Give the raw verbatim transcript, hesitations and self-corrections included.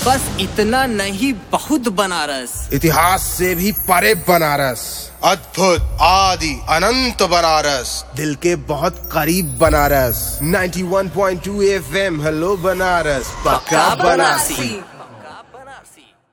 बस इतना नहीं, बहुत बनारस। इतिहास से भी परे बनारस, अद्भुत आदि अनंत बनारस, दिल के बहुत करीब बनारस। नाइंटी वन point two F M, hello Banaras, पक्का बनारसी।